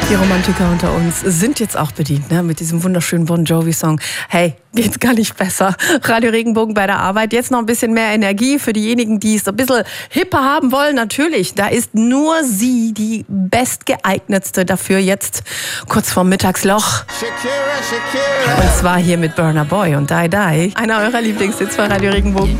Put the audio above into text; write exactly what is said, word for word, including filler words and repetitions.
Die Romantiker unter uns sind jetzt auch bedient, ne? Mit diesem wunderschönen Bon Jovi-Song. Hey, geht's gar nicht besser. Radio Regenbogen bei der Arbeit. Jetzt noch ein bisschen mehr Energie für diejenigen, die es ein bisschen hipper haben wollen. Natürlich, da ist nur sie die bestgeeignetste dafür jetzt kurz vorm Mittagsloch. Shakira, Shakira. Und zwar hier mit Burna Boy und Die Die. Einer eurer Lieblingshits bei Radio Regenbogen.